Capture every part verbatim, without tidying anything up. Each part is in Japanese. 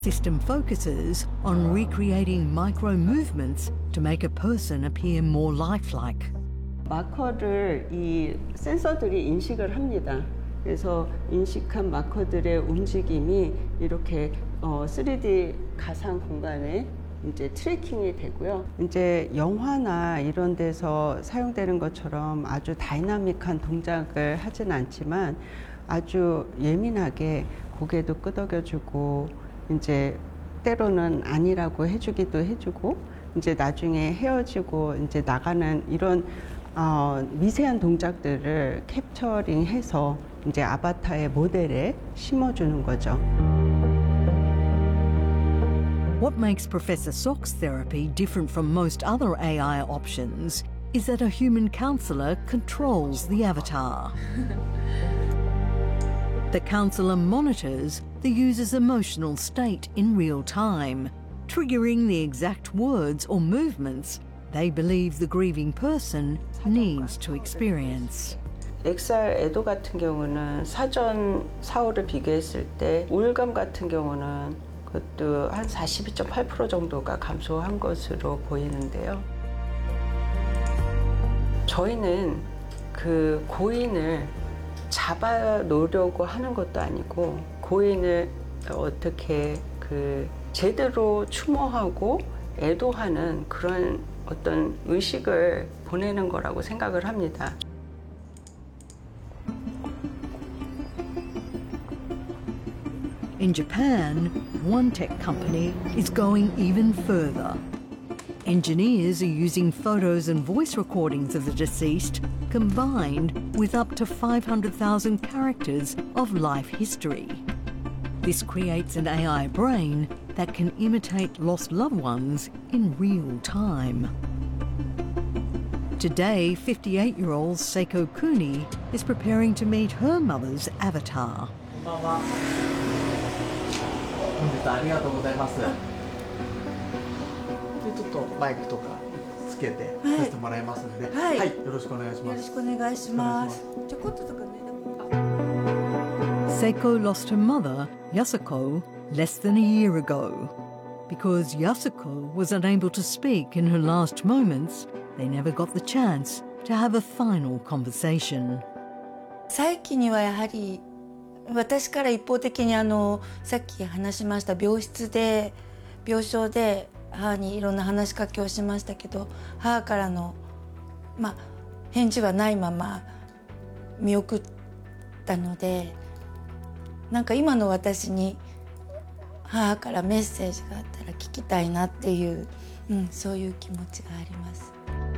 System focuses on recreating micro movements to make a person appear more lifelike. 마커를 이 센서들이 인식을 합니다. 그래서 인식한 마커들의 움직임이 이렇게 어, 쓰리디 가상 공간에 이제 트래킹이 되고요. 이제 영화나 이런 데서 사용되는 것처럼 아주 다이나믹한 동작을 하진 않지만 아주 예민하게 고개도 끄덕여주고 이제 때로는 아니라고 해주기도 해주고 이제 나중에 헤어지고 이제 나가는 이런 어, 미세한 동작들을 캡처링해서 이제 아바타의 모델에 심어주는 거죠. What makes Professor Sok's therapy different from most other A I options is that a human counsellor controls the avatar. The counsellor monitors the user's emotional state in real time, triggering the exact words or movements they believe the grieving person needs to experience. 엑스알 에도 같은 경우는 사전 사후를 비교했을 때 우울감 같은 경우는 그것도 한 사십이 점 팔 퍼센트 정도가 감소한 것으로 보이는데요. 저희는 그 고인을 잡아 놓으려고 하는 것도 아니고 고인을 어떻게 그 제대로 추모하고 애도하는 그런 어떤 의식을 보내는 거라고 생각을 합니다. In Japan, one tech company is going even further. Engineers are using photos and voice recordings of the deceased combined with up to five hundred thousand characters of life history. This creates an A I brain that can imitate lost loved ones in real time. Today, fifty-eight-year-old Seiko Kuni is preparing to meet her mother's avatar. 本日ありがとうございます。でちょっとマイクとかつけてさせてもらいますので、はい、はい、よろしくお願いします。よろしくお願いします。ちょこっととかね。 Seiko lost her mother, Yasuko, less than a year ago. Because Yasuko was unable to speak in her last moments, they never got the chance to have a final conversation. 最近にはやはり私から一方的にあのさっき話しました病室で病床で母にいろんな話しかけをしましたけど母からの、まあ、返事はないまま見送ったのでなんか今の私に母からメッセージがあったら聞きたいなっていう、うん、そういう気持ちがあります。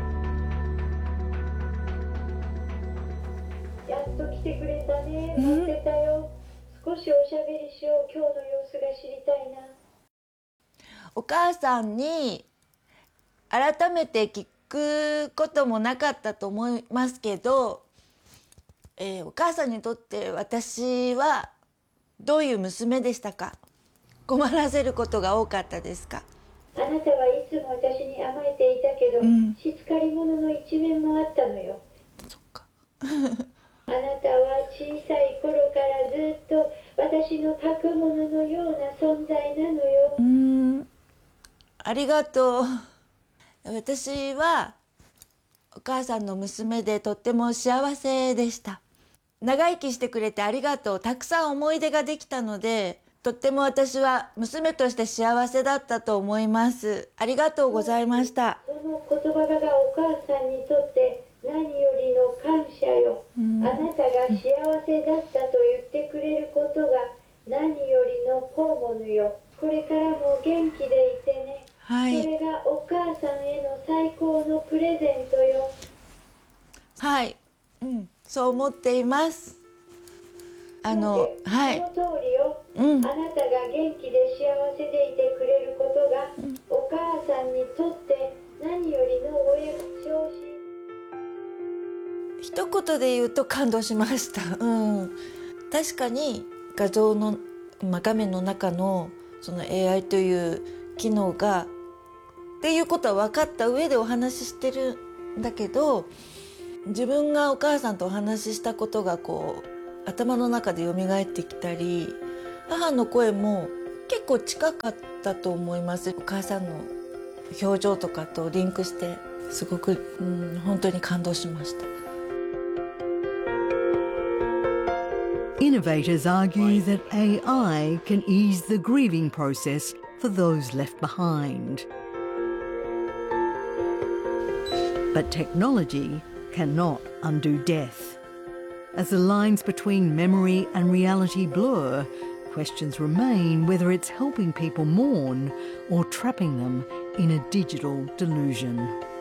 やっと来てくれたね。待ってたよ。少しおしゃべりしよう。今日の様子が知りたいな。 お母さんに改めて聞くこともなかったと思いますけど、えー、お母さんにとって私はどういう娘でしたか？困らせることが多かったですか？ あなたはいつも私に甘えていたけど、うん、しつかり者の一面もあったのよ。 そっか。 あなたは小さい頃からずっと私の格物のような存在なのよ。 うーん、ありがとう。私はお母さんの娘でとっても幸せでした。長生きしてくれてありがとう。たくさん思い出ができたので、とっても私は娘として幸せだったと思います。ありがとうございました。 その言葉がお母さんにとって何よりの感謝よ、うん、あなたが幸せだったと言ってくれることが何よりの宝物よ。これからも元気でいてね、はい、それがお母さんへの最高のプレゼントよ。 はい、うん、そう思っています。あの、はい、 その通りよ、うん、あなたが元気で幸せでいてくれることが、うん、お母さんにとって何よりのお役昇進。 一言で言うと感動しました、うん、確かに画像の、まあ、画面の中のその エーアイ という機能がっていうことは分かった上でお話ししてるんだけど自分がお母さんとお話ししたことがこう頭の中で蘇ってきたり母の声も結構近かったと思います。お母さんの表情とかとリンクしてすごく、うん、本当に感動しました。 Innovators argue that A I can ease the grieving process for those left behind. But technology cannot undo death. As the lines between memory and reality blur, questions remain whether it's helping people mourn or trapping them in a digital delusion.